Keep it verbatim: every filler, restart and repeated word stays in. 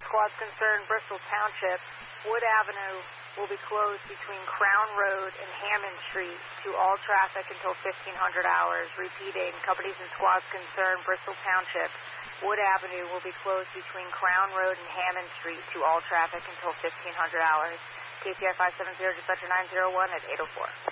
squad's concerned, Bristol Township, Wood Avenue will be closed between Crown Road and Hammond Street to all traffic until fifteen hundred hours. Repeating, companies and squads concerned, Bristol Township, Wood Avenue will be closed between Crown Road and Hammond Street to all traffic until fifteen hundred hours. K C I five seven zero, dispatcher nine zero one at eight oh four.